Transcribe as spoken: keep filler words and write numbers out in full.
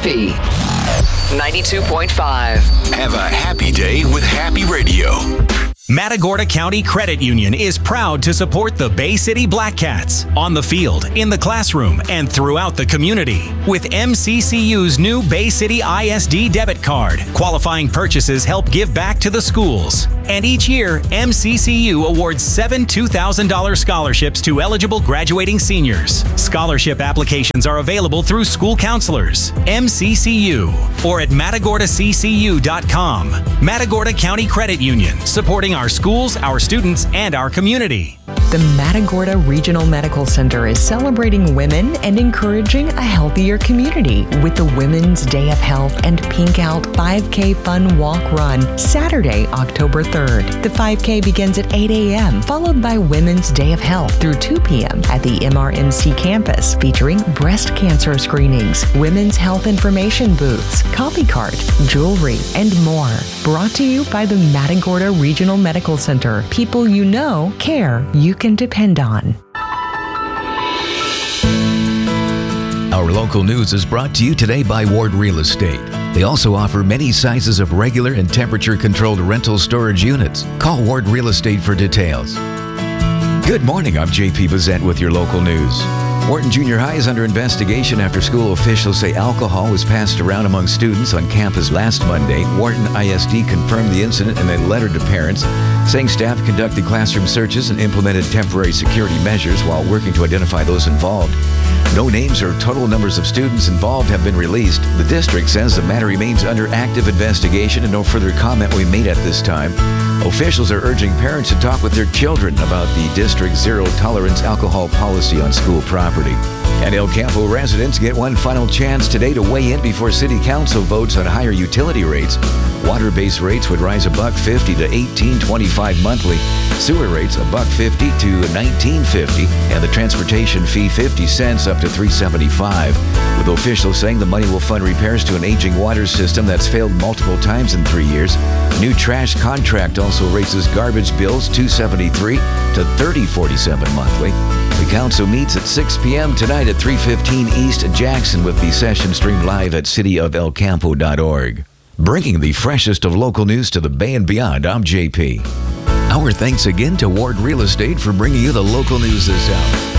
P ninety-two point five. Have a happy day with Happy Radio. Matagorda County Credit Union is proud to support the Bay City Black Cats on the field, in the classroom, and throughout the community. With M C C U's new Bay City I S D debit card, qualifying purchases help give back to the schools. And each year, M C C U awards seven two thousand dollars scholarships to eligible graduating seniors. Scholarship applications are available through school counselors, M C C U, or at matagorda c c u dot com. Matagorda County Credit Union, supporting our schools, our students, and our community. The Matagorda Regional Medical Center is celebrating women and encouraging a healthier community with the Women's Day of Health and Pink Out five K Fun Walk Run, Saturday, October third. The five K begins at eight a.m., followed by Women's Day of Health through two p.m. at the M R M C campus, featuring breast cancer screenings, women's health information booths, coffee cart, jewelry, and more. Brought to you by the Matagorda Regional Medical Center. People you know care you can depend on. Our local news is brought to you today by Ward Real Estate. They also offer many sizes of regular and temperature-controlled rental storage units. Call Ward Real Estate for details. Good morning, I'm J P Bazette with your local news. Wharton Junior High is under investigation after school officials say alcohol was passed around among students on campus last Monday. Wharton I S D confirmed the incident in a letter to parents, saying staff conducted classroom searches and implemented temporary security measures while working to identify those involved. No names or total numbers of students involved have been released. The district says the matter remains under active investigation and no further comment will be made at this time. Officials are urging parents to talk with their children about the district's zero-tolerance alcohol policy on school property. And El Campo residents get one final chance today to weigh in before City Council votes on higher utility rates. Water-based rates would rise a buck fifty to eighteen twenty-five monthly. Sewer rates a buck fifty to nineteen fifty, and the transportation fee fifty cents up to three seventy-five. With officials saying the money will fund repairs to an aging water system that's failed multiple times in three years. New trash contract also raises garbage bills two seventy-three to thirty forty-seven monthly. The council meets at six p.m. tonight at three fifteen East Jackson, with the session streamed live at city of el campo dot org. Bringing the freshest of local news to the Bay and beyond, I'm J P. Our thanks again to Ward Real Estate for bringing you the local news this hour.